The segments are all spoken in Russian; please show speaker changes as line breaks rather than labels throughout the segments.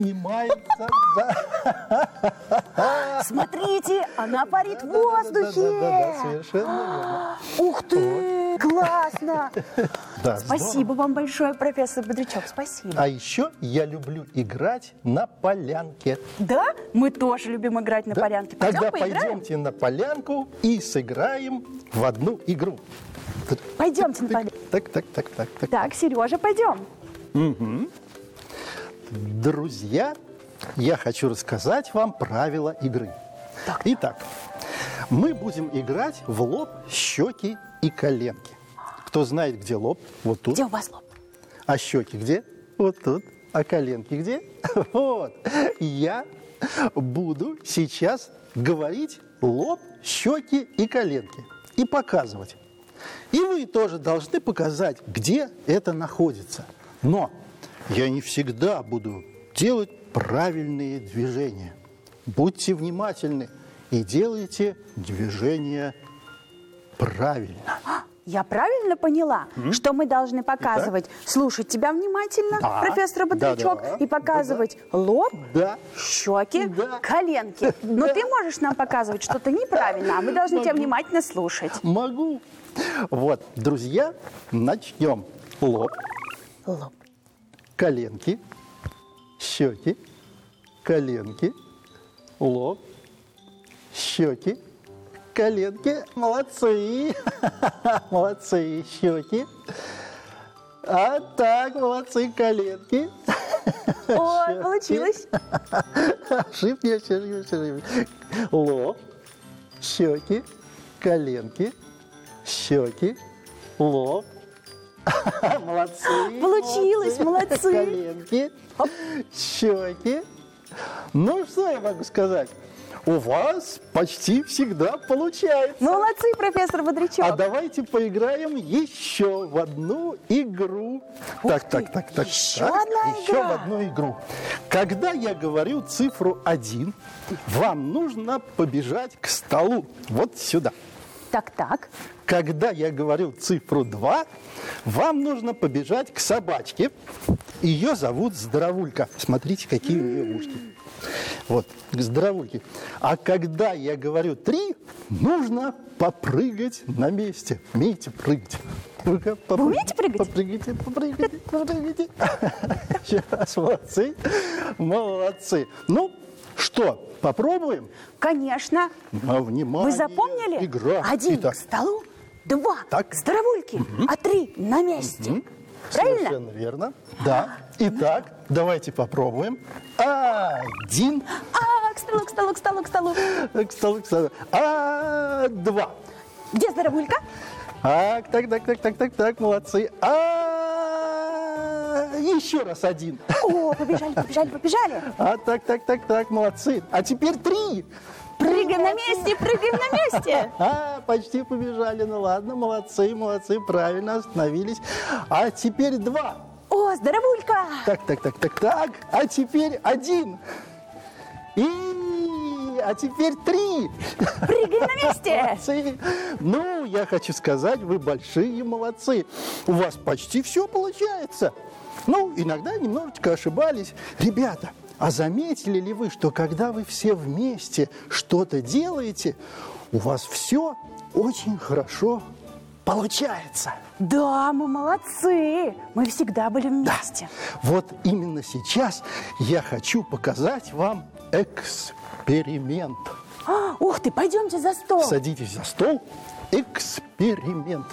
Снимается.
Смотрите, она парит в воздухе.
Да, совершенно верно.
Ух ты, классно.
Да,
Спасибо вам большое, профессор Бодрячок, спасибо.
А еще я люблю играть на полянке.
Да? Мы тоже любим играть на полянке. Пойдем
Тогда
поиграем?
пойдемте на полянку и сыграем в одну игру.
Пойдемте на полянку.
Так.
Так, Сережа, пойдем.
Друзья, я хочу рассказать вам правила игры.
Так.
Итак, мы будем играть в лоб, щеки и коленки. Кто знает, где лоб? Вот тут.
Где у вас лоб?
А щеки где? Вот тут. А коленки где? Вот. Я буду сейчас говорить лоб, щеки и коленки. И показывать. И вы тоже должны показать, где это находится. Но я не всегда буду делать правильные движения. Будьте внимательны и делайте движения правильно.
Я правильно поняла, что мы должны показывать, слушать тебя внимательно,
Да.
профессор Бодрячок,
Да.
и показывать лоб,
Да.
щеки,
Да.
коленки. Но ты можешь нам показывать что-то неправильно, а мы должны тебя внимательно слушать.
Могу. Вот, друзья, начнем. Лоб,
Лоб.
коленки, щеки, коленки, лоб, щеки, коленки. Молодцы. Молодцы, щеки. А так, молодцы, коленки.
Ой, получилось.
Ошибки. Лоб, щеки, коленки, щеки, лоб. Молодцы.
Получилось, молодцы.
Коленки, щеки. Ну, что я могу сказать? У вас почти всегда получается.
Молодцы, профессор Бодрячок.
А давайте поиграем еще в одну игру. Так.
еще одна
Еще
игра?
в одну игру. Когда я говорю цифру 1, вам нужно побежать к столу. Вот сюда.
Так.
Когда я говорю цифру 2, вам нужно побежать к собачке. Ее зовут Здоровулька. Смотрите, какие у нее ушки. Вот, к Здоровульке. А когда я говорю 3, нужно попрыгать на месте. Умеете прыгать? Ну-ка,
Вы умеете прыгать?
Попрыгайте. Еще раз, молодцы. Молодцы. Ну, что, попробуем?
Конечно.
Внимание.
Вы запомнили?
Игра.
1
Итак,
к столу, 2
Так.
к Здоровульке, а 3 на месте. Правильно?
Совершенно верно. Да. Итак, давайте попробуем. 1.
К столу.
К столу. 2.
Где Здоровулька?
Так, молодцы. Еще раз 1.
О, побежали.
Так, молодцы. А теперь 3.
Прыгаем на месте.
Почти побежали. Ну ладно, молодцы, правильно остановились. А теперь 2.
О, Здоровулька.
Так. А теперь 1. А теперь 3.
Прыгаем на месте.
Молодцы. Ну, я хочу сказать, вы большие молодцы. У вас почти все получается. Ну, иногда немножечко ошибались. Ребята, а заметили ли вы, что когда вы все вместе что-то делаете, у вас все очень хорошо получается?
Да, мы молодцы. Мы всегда были вместе.
Вот именно сейчас я хочу показать вам эксперимент.
Ух ты, пойдемте за стол.
Садитесь за стол. Эксперимент.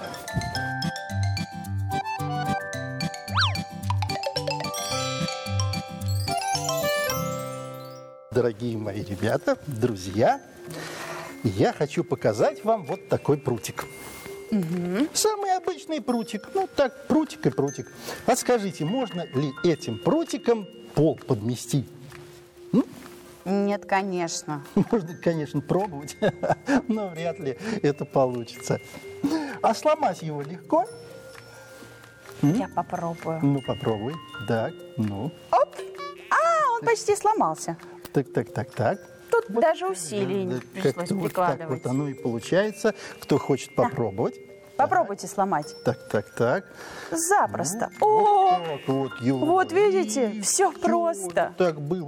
Дорогие мои ребята, друзья, я хочу показать вам вот такой прутик. Самый обычный прутик. Ну так, прутик и прутик. Подскажите, можно ли этим прутиком пол подмести?
Нет, конечно.
Можно, конечно, пробовать, но вряд ли это получится. А сломать его легко?
Я попробую.
Ну, попробуй. Так, ну.
Оп. Он почти сломался.
Так.
Тут даже усилий не пришлось
как-то вот так
прикладывать.
вот оно и получается. Кто хочет попробовать?
Попробуйте сломать.
Так.
Запросто. О,
Вот,
вот видите, все просто.
Так было.